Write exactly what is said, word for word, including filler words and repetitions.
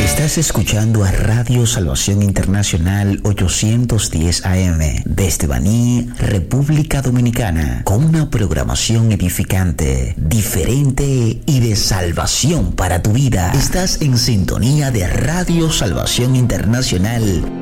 Estás escuchando a Radio Salvación Internacional ochocientos diez A M desde Baní, República Dominicana, con una programación edificante, diferente y de salvación para tu vida. Estás en sintonía de Radio Salvación Internacional